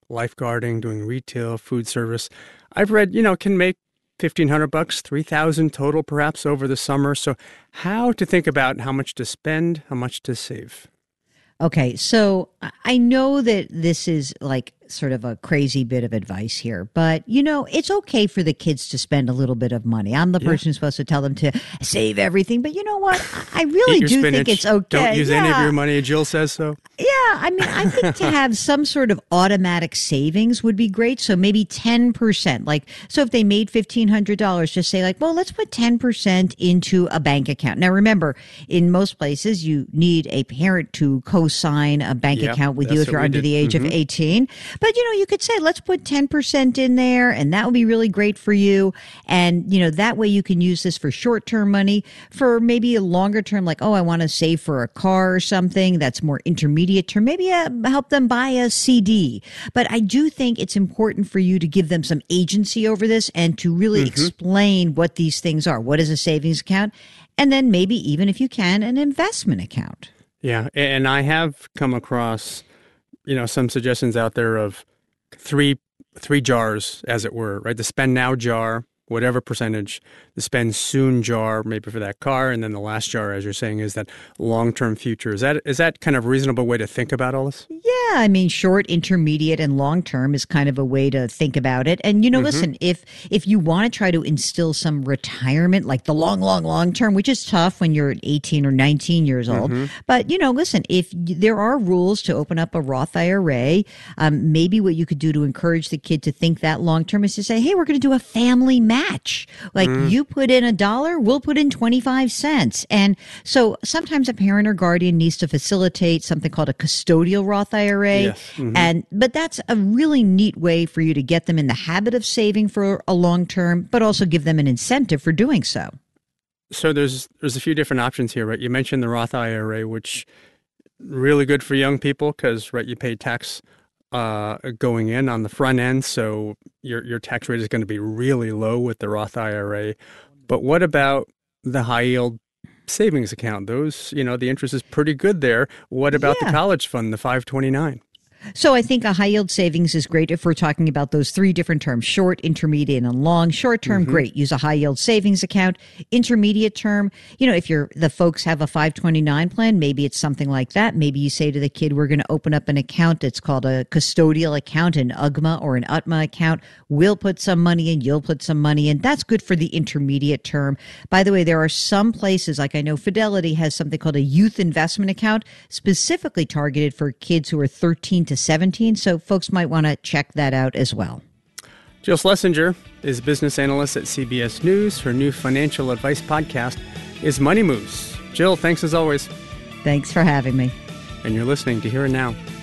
lifeguarding, doing retail, food service. I've read, can make $1,500, $3,000 total perhaps over the summer. So how to think about how much to spend, how much to save? Okay, so I know that this is like sort of a crazy bit of advice here, but it's okay for the kids to spend a little bit of money. I'm the person who's supposed to tell them to save everything, but you know what? I really do think it's okay. Don't use any of your money. Jill says so. Yeah, I mean, I think to have some sort of automatic savings would be great. So maybe 10%. So if they made $1,500, just say well, let's put 10% into a bank account. Now, remember, in most places, you need a parent to co-sign a bank account with you if you're under the age of 18. But, you could say, let's put 10% in there, and that would be really great for you. And, that way you can use this for short-term money, for maybe a longer term, I want to save for a car or something that's more intermediate term. Maybe help them buy a CD. But I do think it's important for you to give them some agency over this and to really explain what these things are. What is a savings account? And then maybe even if you can, an investment account. Yeah. And I have come across some suggestions out there of three jars, as it were, right? The spend now jar, whatever percentage, the spend soon jar, maybe for that car, and then the last jar, as you're saying, is that long-term future. Is that kind of a reasonable way to think about all this? Yeah, I mean, short, intermediate, and long-term is kind of a way to think about it. And, listen, if you want to try to instill some retirement, like the long term, which is tough when you're 18 or 19 years old. But, listen, if there are rules to open up a Roth IRA, maybe what you could do to encourage the kid to think that long-term is to say, hey, we're going to do a family match. You put in $1, we'll put in 25 cents. And so sometimes a parent or guardian needs to facilitate something called a custodial Roth IRA. Yes. But that's a really neat way for you to get them in the habit of saving for a long term, but also give them an incentive for doing so. So there's a few different options here, right? You mentioned the Roth IRA, which really good for young people because, right, you pay tax going in on the front end, so your tax rate is going to be really low with the Roth IRA. But what about the high yield savings account? Those, the interest is pretty good there. What about the college fund, the 529? So I think a high yield savings is great if we're talking about those three different terms: short, intermediate, and long. Short term, great. Use a high yield savings account. Intermediate term, if the folks have a 529 plan, maybe it's something like that. Maybe you say to the kid, we're going to open up an account that's called a custodial account, an UGMA or an UTMA account. We'll put some money in, you'll put some money in. That's good for the intermediate term. By the way, there are some places, like I know Fidelity has something called a youth investment account, specifically targeted for kids who are 13 to 17. So folks might want to check that out as well. Jill Schlesinger is business analyst at CBS News. Her new financial advice podcast is Money Moves. Jill, thanks as always. Thanks for having me. And you're listening to Here and Now.